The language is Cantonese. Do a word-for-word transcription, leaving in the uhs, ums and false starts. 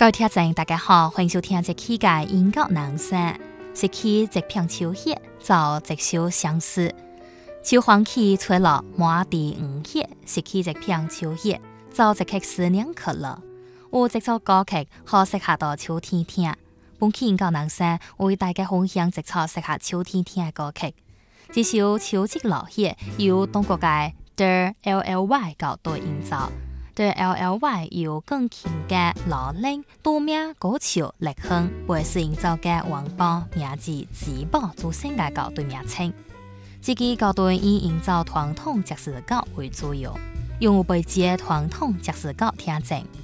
各位聽眾大家好，歡迎收聽這期嘅音樂人生，是期一片秋葉，造一首相思。秋風起，吹落滿地黃葉，是期一片秋葉，造一曲思念快樂。有這首歌曲好適合到秋天聽。本期音樂人生為大家分享一首適合秋天聽嘅歌曲。這首秋季落葉由中國嘅 The L L Y 校對營造。The L L Y 由鋼琴嘅羅玲、杜名歌手力亨為是營造嘅王邦名字子寶組成嘅校對名稱。這個校對以營造傳統爵士樂為主要，用有背景傳統爵士樂聽證。